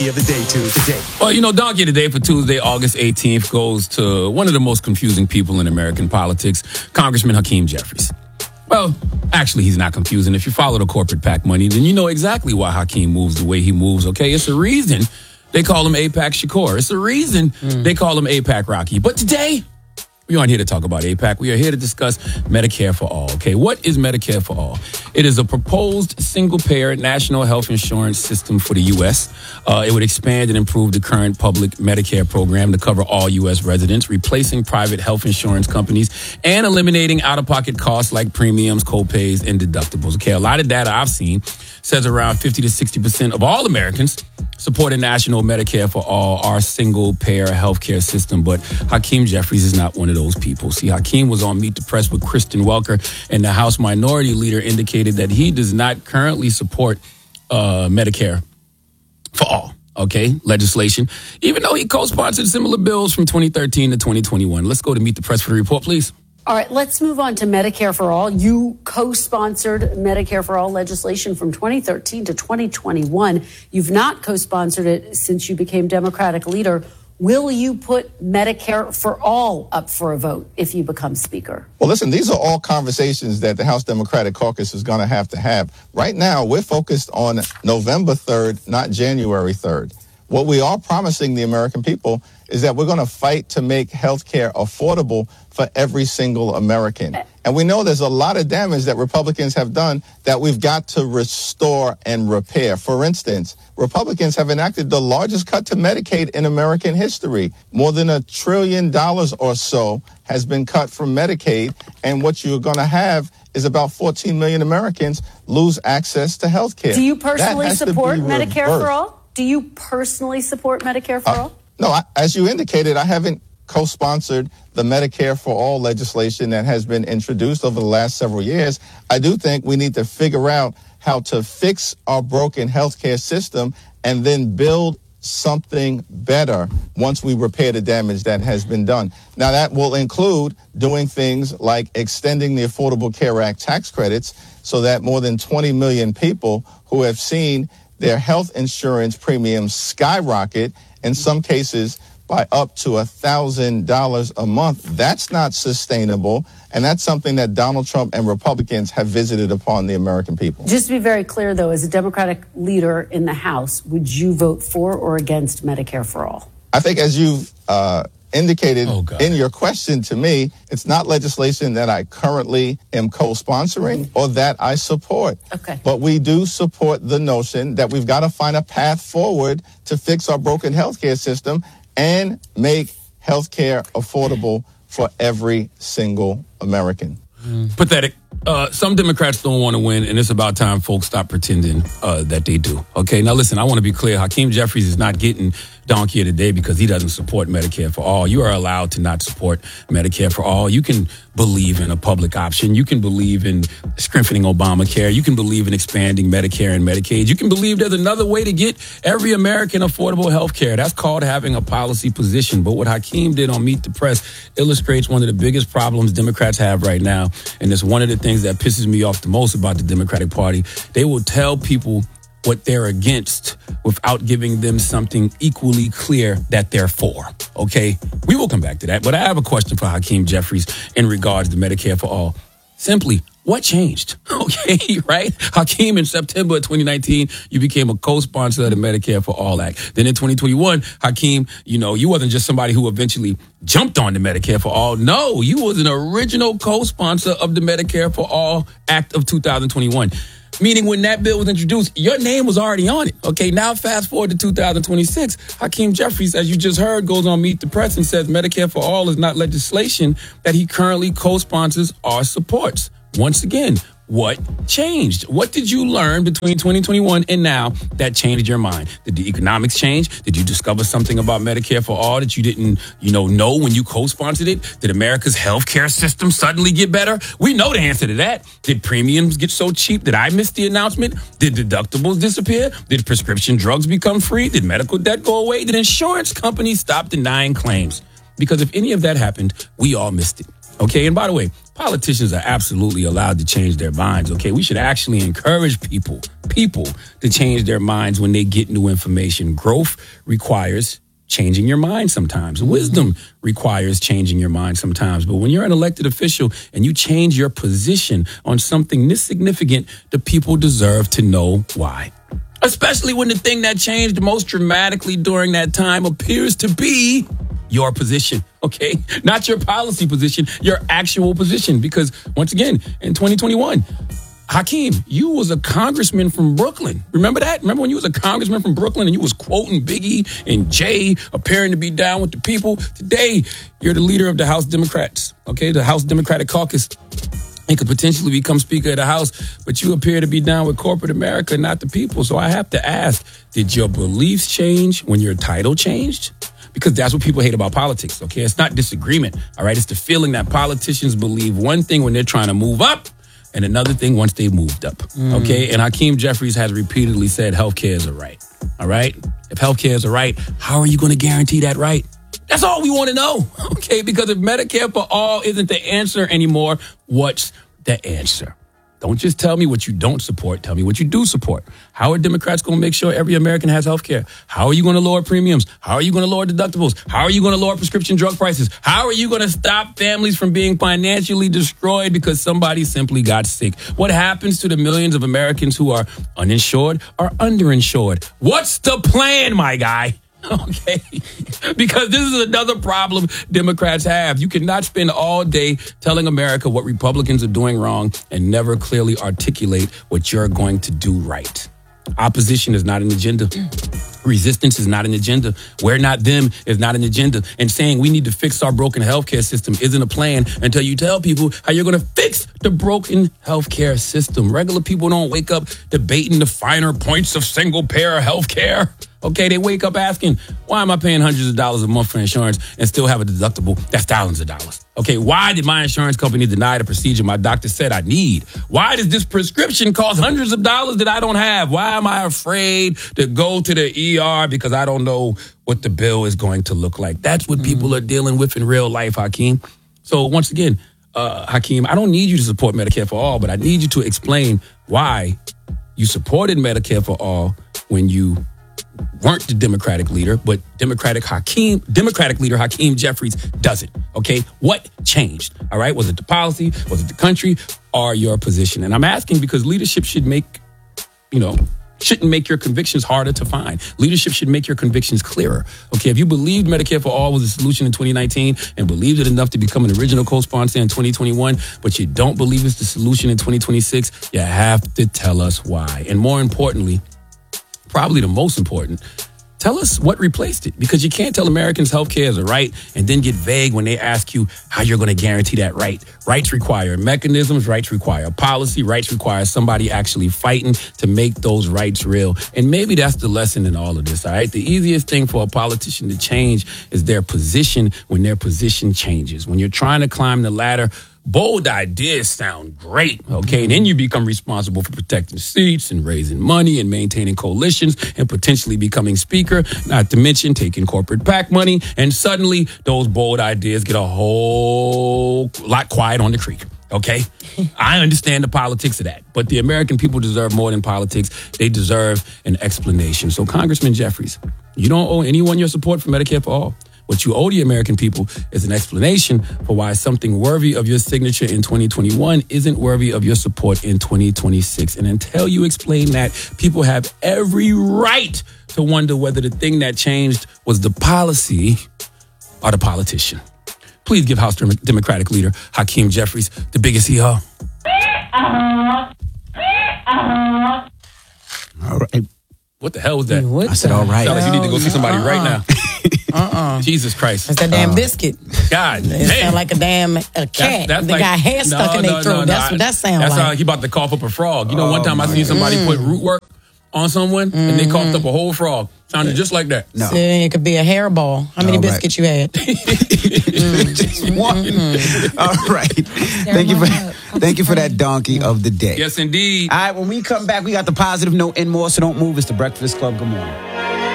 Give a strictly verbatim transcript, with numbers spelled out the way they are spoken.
Donkey of the Day to today. Well, you know, Donkey of the Day for Tuesday, August eighteenth goes to one of the most confusing people in American politics, Congressman Hakeem Jeffries. Well, actually, he's not confusing. If you follow the corporate PAC money, then you know exactly why Hakeem moves the way he moves, okay? It's a reason they call him AIPAC Shakur. It's a reason mm. they call him AIPAC Rocky. But today, we aren't here to talk about AIPAC. We are here to discuss Medicare for All, okay? What is Medicare for All? It is a proposed single-payer national health insurance system for the U S. Uh, it would expand and improve the current public Medicare program to cover all U S residents, replacing private health insurance companies and eliminating out-of-pocket costs like premiums, co-pays, and deductibles. Okay, a lot of data I've seen says around fifty to sixty percent of all Americans support a national Medicare for All, our single-payer healthcare system. But Hakeem Jeffries is not one of those people. See, Hakeem was on Meet the Press with Kristen Welker, and the House Minority Leader indicated that he does not currently support uh, Medicare for All, okay, legislation, even though he co-sponsored similar bills from twenty thirteen to twenty twenty-one. Let's go to Meet the Press for the report, please. All right, let's move on to Medicare for All. You co-sponsored Medicare for All legislation from twenty thirteen to twenty twenty-one. You've not co-sponsored it since you became Democratic leader. Will you put Medicare for All up for a vote if you become Speaker? Well, listen, these are all conversations that the House Democratic Caucus is going to have to have. Right now, we're focused on November third, not January third. What we are promising the American people is that we're going to fight to make health care affordable for every single American. And we know there's a lot of damage that Republicans have done that we've got to restore and repair. For instance, Republicans have enacted the largest cut to Medicaid in American history. More than a trillion dollars or so has been cut from Medicaid. And what you're going to have is about fourteen million Americans lose access to health care. Do you personally support Medicare for All? Do you personally support Medicare for uh, All? No, I, as you indicated, I haven't co-sponsored the Medicare for All legislation that has been introduced over the last several years. I do think we need to figure out how to fix our broken healthcare system and then build something better once we repair the damage that has been done. Now, that will include doing things like extending the Affordable Care Act tax credits so that more than twenty million people who have seen their health insurance premiums skyrocket, in some cases by up to one thousand dollars a month. That's not sustainable, and that's something that Donald Trump and Republicans have visited upon the American people. Just to be very clear, though, as a Democratic leader in the House, would you vote for or against Medicare for All? I think as you've uh, indicated oh, in your question to me, it's not legislation that I currently am co-sponsoring or that I support. Okay. But we do support the notion that we've got to find a path forward to fix our broken healthcare system and make healthcare affordable for every single American. Mm. Pathetic. Uh, some Democrats don't want to win, and it's about time folks stop pretending uh, that they do. Okay, now listen, I want to be clear. Hakeem Jeffries is not getting Donkey of the Day because he doesn't support Medicare for All. You are allowed to not support Medicare for All. You can believe in a public option. You can believe in strengthening Obamacare. You can believe in expanding Medicare and Medicaid. You can believe there's another way to get every American affordable health care. That's called having a policy position. But what Hakeem did on Meet the Press illustrates one of the biggest problems Democrats have right now, and it's one of the things that pisses me off the most about the Democratic Party. They will tell people what they're against without giving them something equally clear that they're for. Okay? We will come back to that. But I have a question for Hakeem Jeffries in regards to Medicare for All. Simply, what changed? Okay, right? Hakeem, in September of twenty nineteen, you became a co-sponsor of the Medicare for All Act. Then in twenty twenty-one, Hakeem, you know, you wasn't just somebody who eventually jumped on the Medicare for All. No, you was an original co-sponsor of the Medicare for All Act of two thousand twenty-one. Meaning when that bill was introduced, your name was already on it. Okay, now fast forward to two thousand twenty-six. Hakeem Jeffries, as you just heard, goes on Meet the Press and says Medicare for All is not legislation that he currently co-sponsors or supports. Once again, what changed? What did you learn between twenty twenty-one and now that changed your mind? Did the economics change? Did you discover something about Medicare for All that you didn't, you know, know when you co-sponsored it? Did America's healthcare system suddenly get better? We know the answer to that. Did premiums get so cheap? Did I miss the announcement? Did deductibles disappear? Did prescription drugs become free? Did medical debt go away? Did insurance companies stop denying claims? Because if any of that happened, we all missed it. Okay, and by the way, politicians are absolutely allowed to change their minds, okay? We should actually encourage people, people to change their minds when they get new information. Growth requires changing your mind sometimes. Wisdom requires changing your mind sometimes. But when you're an elected official and you change your position on something this significant, the people deserve to know why. Especially when the thing that changed most dramatically during that time appears to be your position, okay? Not your policy position, your actual position. Because once again, in twenty twenty-one, Hakeem, you was a congressman from Brooklyn. Remember that? Remember when you was a congressman from Brooklyn and you was quoting Biggie and Jay, appearing to be down with the people? Today, you're the leader of the House Democrats, okay? The House Democratic Caucus. And could potentially become Speaker of the House, but you appear to be down with corporate America, not the people. So I have to ask, did your beliefs change when your title changed? Because that's what people hate about politics, okay? It's not disagreement, all right? It's the feeling that politicians believe one thing when they're trying to move up and another thing once they've moved up, mm. okay? And Hakeem Jeffries has repeatedly said healthcare is a right, all right? If healthcare is a right, how are you going to guarantee that right? That's all we want to know, okay? Because if Medicare for all isn't the answer anymore, what's the answer? Don't just tell me what you don't support. Tell me what you do support. How are Democrats going to make sure every American has health care? How are you going to lower premiums? How are you going to lower deductibles? How are you going to lower prescription drug prices? How are you going to stop families from being financially destroyed because somebody simply got sick? What happens to the millions of Americans who are uninsured or underinsured? What's the plan, my guy? Okay, because this is another problem Democrats have. You cannot spend all day telling America what Republicans are doing wrong and never clearly articulate what you're going to do right. Opposition is not an agenda. Resistance is not an agenda. We're not them is not an agenda. And saying we need to fix our broken healthcare system isn't a plan until you tell people how you're going to fix the broken healthcare system. Regular people don't wake up debating the finer points of single-payer healthcare. Okay, they wake up asking, why am I paying hundreds of dollars a month for insurance and still have a deductible that's thousands of dollars? Okay, why did my insurance company deny the procedure my doctor said I need? Why does this prescription cost hundreds of dollars that I don't have? Why am I afraid to go to the E R because I don't know what the bill is going to look like? That's what mm. people are dealing with in real life, Hakeem. So once again, uh, Hakeem, I don't need you to support Medicare for all, but I need you to explain why you supported Medicare for all when you weren't the Democratic leader, but Democratic Hakeem, Democratic leader Hakeem Jeffries doesn't. Okay, what changed? All right, was it the policy? Was it the country? Or your position? And I'm asking because leadership should make, you know, shouldn't make your convictions harder to find. Leadership should make your convictions clearer. Okay, if you believed Medicare for all was a solution in twenty nineteen and believed it enough to become an original co-sponsor in twenty twenty-one, but you don't believe it's the solution in twenty twenty-six, you have to tell us why. And more importantly, probably the most important, tell us what replaced it, because you can't tell Americans healthcare is a right and then get vague when they ask you how you're going to guarantee that right. Rights require mechanisms, rights require policy, rights require somebody actually fighting to make those rights real. And maybe that's the lesson in all of this, all right? The easiest thing for a politician to change is their position when their position changes. When you're trying to climb the ladder, bold ideas sound great, okay? And then you become responsible for protecting seats and raising money and maintaining coalitions and potentially becoming speaker, not to mention taking corporate PAC money. And suddenly those bold ideas get a whole lot quiet on the creek, okay? I understand the politics of that, but the American people deserve more than politics. They deserve an explanation. So Congressman Jeffries, you don't owe anyone your support for Medicare for all. What you owe the American people is an explanation for why something worthy of your signature in twenty twenty-one isn't worthy of your support in twenty twenty-six. And until you explain that, people have every right to wonder whether the thing that changed was the policy or the politician. Please give House Democratic leader Hakeem Jeffries the biggest hee-haw. All right. What the hell was that? What I said, all right. Sound like you need to go see somebody uh-uh. right now. Uh-uh. Jesus Christ. It's that damn uh, biscuit. God It damn. sound like a damn a cat. That's, that's they like, got hair stuck no, in their no, throat. no, no, that's I, what that sound that's like. how he about to cough up a frog. You know, Oh, one time I seen somebody mm. put root work on someone and they Mm-hmm. coughed up a whole frog. Sounded just like that. No. See, it could be a hairball. How many All right. biscuits you had? Just one. All right. Thank you for thank you for that donkey of the day. Yes, indeed. All right, when we come back, we got the positive note and more, so don't move. It's the Breakfast Club. Good morning.